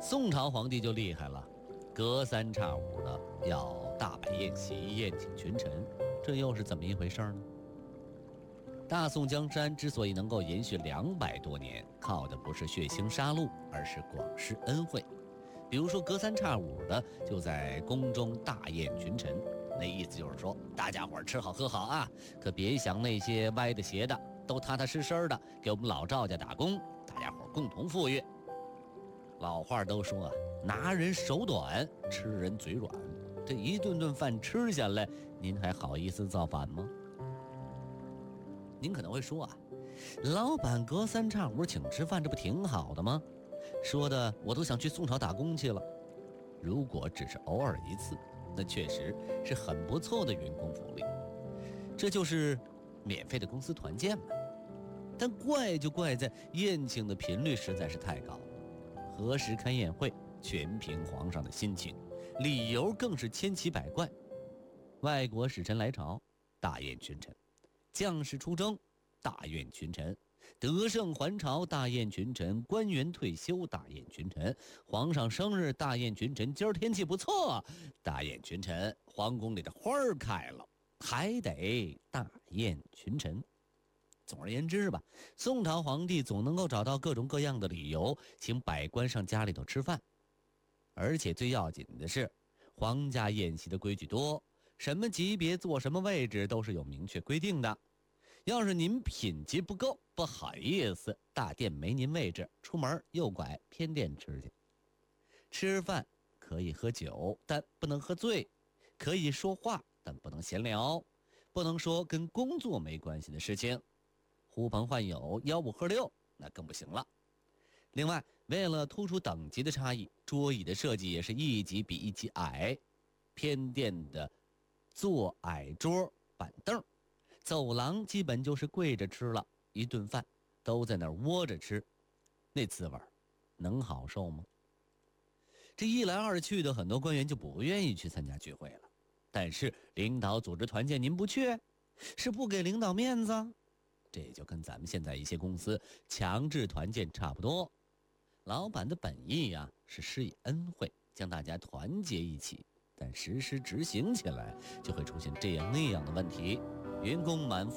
宋朝皇帝就厉害了，隔三差五的要大摆宴席，宴请群臣，这又是怎么一回事呢？大宋江山之所以能够延续200多年，靠的不是血腥杀戮，而是广施恩惠。比如说隔三差五的就在宫中大宴群臣，那意思就是说大家伙吃好喝好啊，可别想那些歪的邪的，都踏踏实实的给我们老赵家打工，大家伙共同富裕。老话都说啊，拿人手短，吃人嘴软，这一顿顿饭吃下来，您还好意思造反吗？您可能会说啊，老板隔三差五请吃饭，这不挺好的吗？说的我都想去宋朝打工去了。如果只是偶尔一次，那确实是很不错的员工福利，这就是免费的公司团建嘛。但怪就怪在宴请的频率实在是太高了，何时开宴会全凭皇上的心情，理由更是千奇百怪。外国使臣来朝，大宴群臣；将士出征，大宴群臣；得胜还朝，大宴群臣；官员退休，大宴群臣；皇上生日，大宴群臣；今儿天气不错，大宴群臣；皇宫里的花儿开了，还得大宴群臣。总而言之吧，宋朝皇帝总能够找到各种各样的理由，请百官上家里头吃饭。而且最要紧的是，皇家宴席的规矩多，什么级别坐什么位置都是有明确规定的。要是您品级不够，不好意思，大殿没您位置，出门右拐偏殿吃去。吃饭可以喝酒，但不能喝醉；可以说话，但不能闲聊；不能说跟工作没关系的事情。呼朋唤友，吆五喝六，那更不行了。另外，为了突出等级的差异，桌椅的设计也是一级比一级矮。偏殿的坐矮桌板凳，走廊基本就是跪着吃了，一顿饭都在那儿窝着吃，那滋味能好受吗？这一来二去的，很多官员就不愿意去参加聚会了。但是领导组织团建您不去，是不给领导面子？这也就跟咱们现在一些公司强制团建差不多。老板的本意呀，是施以恩惠，将大家团结一起，但实施执行起来就会出现这样那样的问题，员工满腹